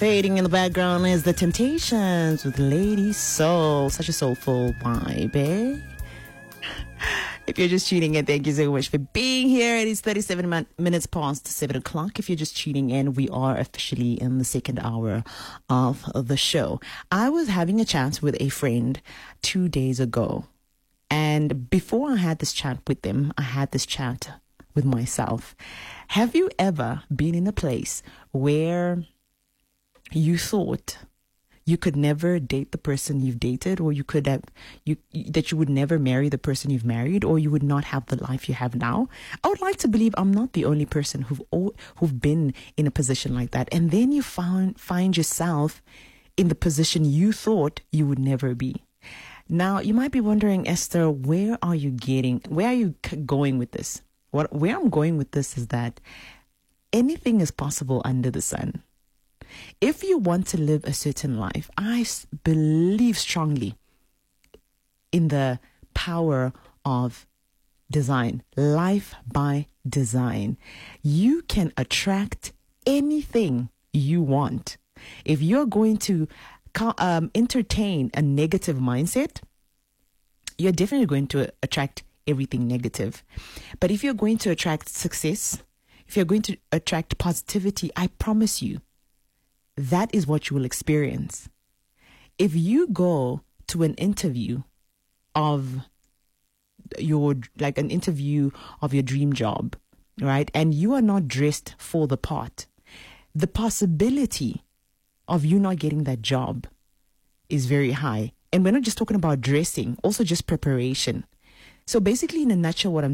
Fading in the background is The Temptations with Lady Soul. Such a soulful vibe, eh? If you're just tuning in, thank you so much for being here. It is 37 minutes past 7 o'clock. If you're just tuning in, we are officially in the second hour of the show. I was having a chat with a friend 2 days ago. And before I had this chat with them, I had this chat with myself. Have you ever been in a place where you thought you could never date the person you've dated, or you could have that you would never marry the person you've married, or you would not have the life you have now? I would like to believe I'm not the only person who've been in a position like that. And then you find yourself in the position you thought you would never be. Now, you might be wondering, Esther, where are you going with this? Where I'm going with this is that anything is possible under the sun. If you want to live a certain life, I believe strongly in the power of design, life by design. You can attract anything you want. If you're going to entertain a negative mindset, you're definitely going to attract everything negative. But if you're going to attract success, if you're going to attract positivity, I promise you, that is what you will experience. If you go to an interview of your dream job, right, and you are not dressed for the part, the possibility of you not getting that job is very high. And we're not just talking about dressing, also just preparation. So basically, in a nutshell, what I'm